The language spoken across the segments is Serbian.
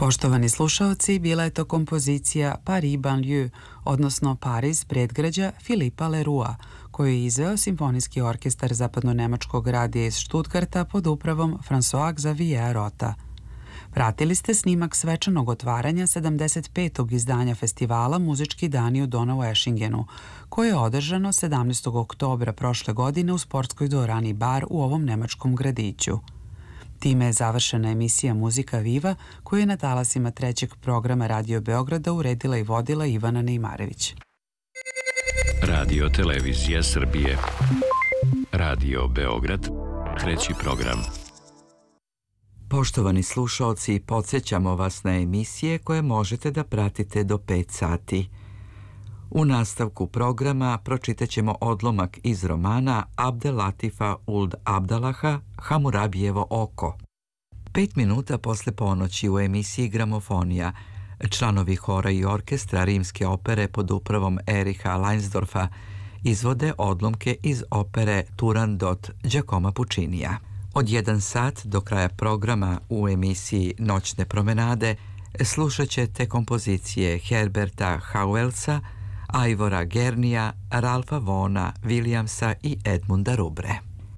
Poštovani slušaoci, bila je to kompozicija Paris banlieue, odnosno Pariz predgrađa Filipa Lerua, koju je izveo Simfonijski orkestar zapadno-nemačkog radija iz Stuttgarta pod upravom François Xavier Rota. Pratili ste snimak svečanog otvaranja 75. izdanja festivala Muzički dani u Donau-Eschingenu, koje je održano 17. oktobra prošle godine u sportskoj dvorani Bar u ovom nemačkom gradiću. Time je završena emisija Muzika Viva, koju je na talasima trećeg programa Radio Beograda uredila i vodila Ivana Neimarević. Radio Televizija Srbije. Radio Beograd, treći program. Poštovani slušaoci, podsjećamo vas na emisije koje možete da pratite do 5 sati. U nastavku programa pročitat ćemo odlomak iz romana Abdelatifa Uld Abdalaha Hamurabijevo oko. 5 minuta posle ponoći u emisiji Gramofonija članovi hora i orkestra Rimske opere pod upravom Eriha Leinsdorfa izvode odlomke iz opere Turandot Giacomo Puccinija. Od 1 sat do kraja programa u emisiji Noćne promenade slušat ćete kompozicije Herberta Hauelsa, Ivora Gernija, Ralfa Vona, Williamsa i Edmunda Rubre.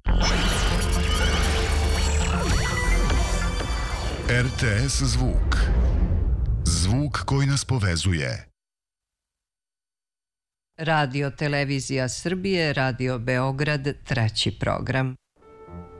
RTS zvuk. Zvuk koji nas povezuje. Radio Televizija Srbije, Radio Beograd, treći program.